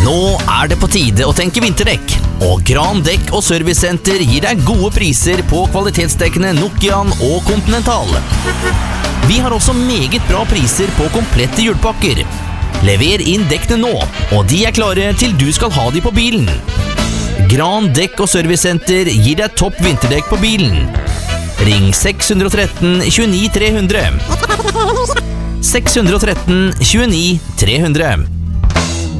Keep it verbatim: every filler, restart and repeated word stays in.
Nå er det på tide å tenke vinterdekk, og Gran Dekk og Servicesenter gir deg gode priser på kvalitetsdekkene Nokian og Continental. Vi har også meget bra priser på komplette hjulpakker. Lever inn dekkene nå, og de er klare til du skal ha de på bilen. Gran Dekk og Servicesenter gir deg topp vinterdekk på bilen. Ring seks ett tre, to ni tre hundre. seks ett tre, to ni tre hundre.